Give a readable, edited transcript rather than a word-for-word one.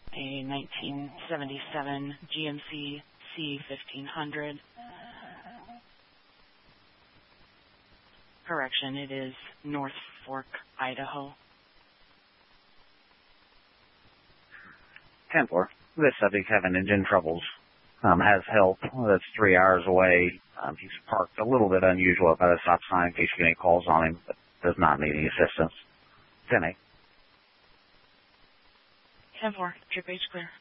a 1977 GMC C1500. Correction, it is North Fork, Idaho. 10-4. This subject having engine troubles. Has help. That's 3 hours away. He's parked a little bit unusual by the stop sign in case you get any calls on him, but does not need any assistance. 10-8. 10-4. Trip H clear.